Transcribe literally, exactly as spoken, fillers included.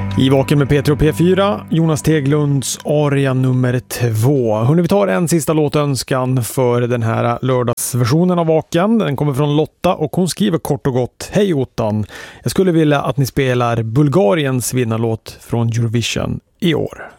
I Vaken med Peter och P fyra, Jonas Teglunds aria nummer två. Hörrni, vi tar en sista låtönskan för den här lördagsversionen av Vaken. Den kommer från Lotta och hon skriver kort och gott: Hej Ottan, jag skulle vilja att ni spelar Bulgariens vinnarlåt från Eurovision i år.